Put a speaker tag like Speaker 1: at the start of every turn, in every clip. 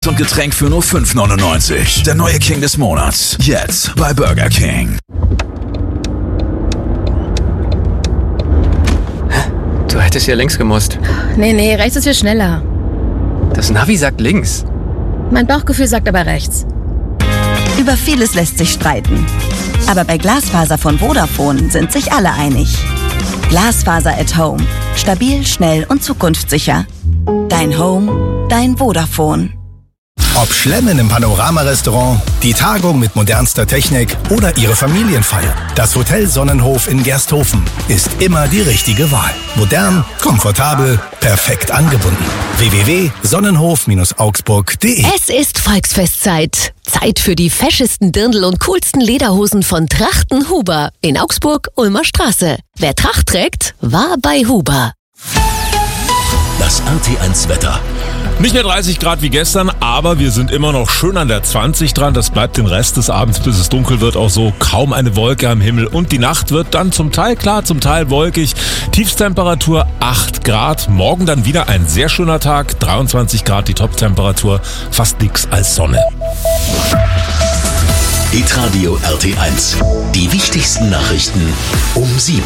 Speaker 1: und Getränk für nur 5,99. Der neue King des Monats. Jetzt bei Burger King.
Speaker 2: Du hättest hier links gemusst.
Speaker 3: Nee, rechts ist viel schneller.
Speaker 2: Das Navi sagt links.
Speaker 3: Mein Bauchgefühl sagt aber rechts.
Speaker 4: Über vieles lässt sich streiten. Aber bei Glasfaser von Vodafone sind sich alle einig. Glasfaser at Home. Stabil, schnell und zukunftssicher. Dein Home, dein Vodafone.
Speaker 5: Ob Schlemmen im Panorama-Restaurant, die Tagung mit modernster Technik oder Ihre Familienfeier. Das Hotel Sonnenhof in Gersthofen ist immer die richtige Wahl. Modern, komfortabel, perfekt angebunden. www.sonnenhof-augsburg.de.
Speaker 6: Es ist Volksfestzeit. Zeit für die feschesten Dirndl und coolsten Lederhosen von Trachten Huber in Augsburg, Ulmer Straße. Wer Tracht trägt, war bei Huber.
Speaker 7: Das RT1 Wetter.
Speaker 8: Nicht mehr 30 Grad wie gestern, aber wir sind immer noch schön an der 20 dran. Das bleibt den Rest des Abends, bis es dunkel wird, auch so. Kaum eine Wolke am Himmel. Und die Nacht wird dann zum Teil klar, zum Teil wolkig. Tiefstemperatur 8 Grad. Morgen dann wieder ein sehr schöner Tag. 23 Grad die Toptemperatur. Fast nix als Sonne.
Speaker 7: Hitradio RT1. Die wichtigsten Nachrichten um 7.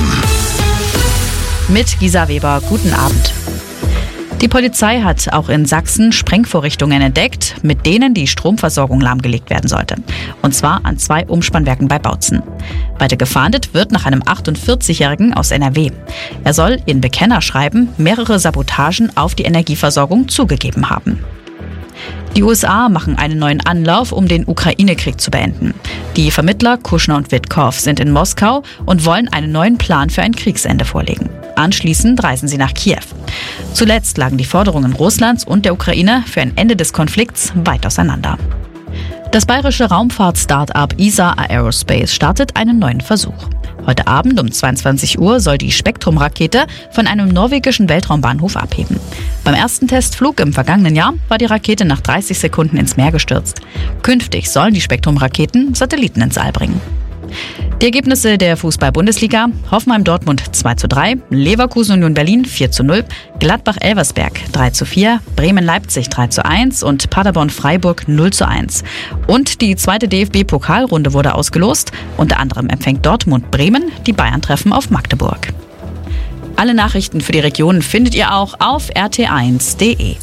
Speaker 9: Mit Gisa Weber. Guten Abend. Die Polizei hat auch in Sachsen Sprengvorrichtungen entdeckt, mit denen die Stromversorgung lahmgelegt werden sollte. Und zwar an 2 Umspannwerken bei Bautzen. Weiter gefahndet wird nach einem 48-Jährigen aus NRW. Er soll in Bekennerschreiben mehrere Sabotagen auf die Energieversorgung zugegeben haben. Die USA machen einen neuen Anlauf, um den Ukraine-Krieg zu beenden. Die Vermittler Kushner und Witkow sind in Moskau und wollen einen neuen Plan für ein Kriegsende vorlegen. Anschließend reisen sie nach Kiew. Zuletzt lagen die Forderungen Russlands und der Ukraine für ein Ende des Konflikts weit auseinander. Das bayerische Raumfahrt-Start-up ESA Aerospace startet einen neuen Versuch. Heute Abend um 22 Uhr soll die Spektrum-Rakete von einem norwegischen Weltraumbahnhof abheben. Beim ersten Testflug im vergangenen Jahr war die Rakete nach 30 Sekunden ins Meer gestürzt. Künftig sollen die Spektrum-Raketen Satelliten ins All bringen. Die Ergebnisse der Fußball-Bundesliga: Hoffenheim-Dortmund 2:3, Leverkusen-Union Berlin 4:0, Gladbach-Elversberg 3:4, Bremen-Leipzig 3:1 und Paderborn-Freiburg 0:1. Und die zweite DFB-Pokalrunde wurde ausgelost. Unter anderem empfängt Dortmund Bremen, die Bayern treffen auf Magdeburg. Alle Nachrichten für die Region findet ihr auch auf rt1.de.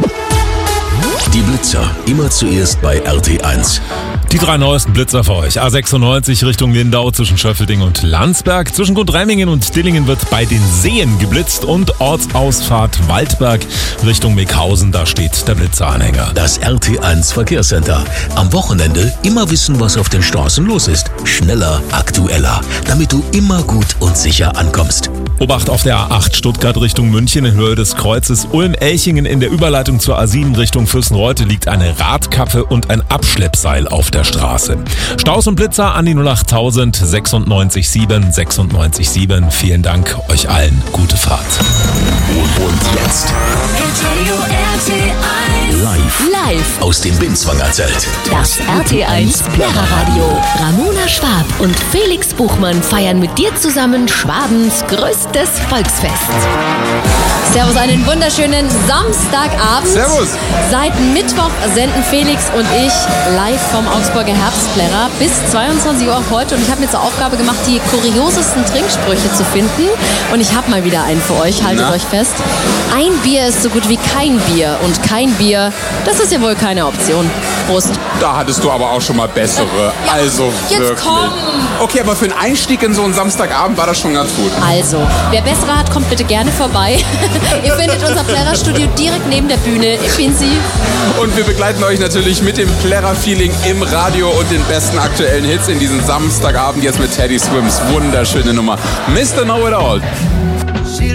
Speaker 7: Die Blitzer, immer zuerst bei RT1.
Speaker 8: Die 3 neuesten Blitzer für euch. A96 Richtung Lindau zwischen Schöffelding und Landsberg. Zwischen Gundremmingen und Dillingen wird bei den Seen geblitzt und Ortsausfahrt Waldberg Richtung Meckhausen. Da steht der Blitzeranhänger.
Speaker 7: Das RT1 Verkehrscenter. Am Wochenende immer wissen, was auf den Straßen los ist. Schneller, aktueller, damit du immer gut und sicher ankommst.
Speaker 8: Obacht auf der A8 Stuttgart Richtung München in Höhe des Kreuzes Ulm-Elchingen. In der Überleitung zur A7 Richtung Fürstenreute liegt eine Radkappe und ein Abschleppseil auf der Straße. Staus und Blitzer an die 08000 96 7 96 7. Vielen Dank euch allen. Gute Fahrt.
Speaker 7: Und jetzt live aus dem Binswanger Zelt.
Speaker 6: Das RT1 Plärreradio. Ramona Schwab und Felix Buchmann feiern mit dir zusammen Schwabens größtes Volksfest.
Speaker 10: Servus, einen wunderschönen Samstagabend.
Speaker 11: Servus.
Speaker 10: Seit Mittwoch senden Felix und ich live vom Augsburger Herbstplärrer bis 22 Uhr heute. Und ich habe mir zur Aufgabe gemacht, die kuriosesten Trinksprüche zu finden. Und ich habe mal wieder einen für euch. Haltet euch fest. Ein Bier ist so gut wie kein Bier. Und kein Bier, das ist ja wohl keine Option. Prost.
Speaker 11: Da hattest du aber auch schon mal bessere.
Speaker 10: Ja,
Speaker 11: also
Speaker 10: jetzt
Speaker 11: wirklich.
Speaker 10: komm.
Speaker 11: Okay, aber für einen Einstieg in so einen Samstagabend war das schon ganz gut.
Speaker 10: Also, wer bessere hat, kommt bitte gerne vorbei. Ihr findet unser Plärrer-Studio direkt neben der Bühne. Ich bin sie.
Speaker 11: Und wir begleiten euch natürlich mit dem Plärrer-Feeling im Radio und den besten aktuellen Hits in diesen Samstagabend. Jetzt mit Teddy Swims. Wunderschöne Nummer. Mr. Know It All.